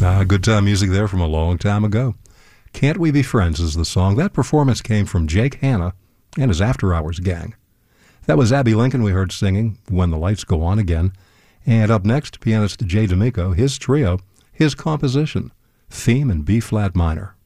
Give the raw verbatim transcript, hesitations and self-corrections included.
Ah, good time music there from a long time ago. Can't We Be Friends is the song. That performance came from Jake Hanna and his After Hours gang. That was Abby Lincoln we heard singing When the Lights Go On Again. And up next, pianist Jay D'Amico, his trio, his composition, Theme in B-flat minor.